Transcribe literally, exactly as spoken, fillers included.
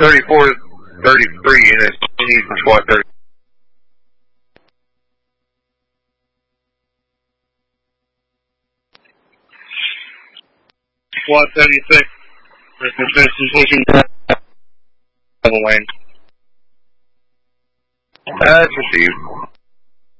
thirty-four, thirty-three units. You need for SWAT thirty. SWAT thirty-six. This position. Double lane. That's received.